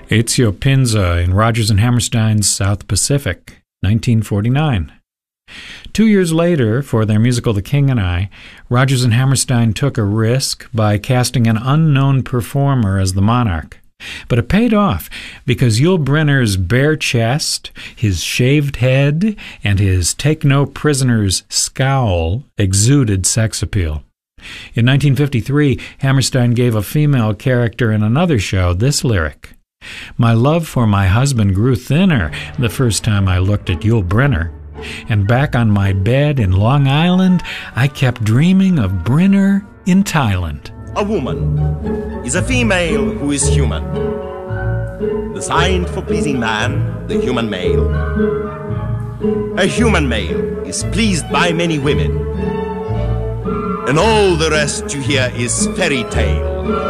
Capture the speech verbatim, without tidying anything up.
Ezio Pinza in Rodgers and Hammerstein's South Pacific, nineteen forty-nine. Two years later, for their musical The King and I, Rodgers and Hammerstein took a risk by casting an unknown performer as the monarch. But it paid off because Yul Brynner's bare chest, his shaved head, and his take-no-prisoners scowl exuded sex appeal. In nineteen fifty-three, Hammerstein gave a female character in another show this lyric: "My love for my husband grew thinner the first time I looked at Yul Brynner. And back on my bed in Long Island, I kept dreaming of Brynner in Thailand." A woman is a female who is human, designed for pleasing man, the human male. A human male is pleased by many women, and all the rest you hear is fairy tale.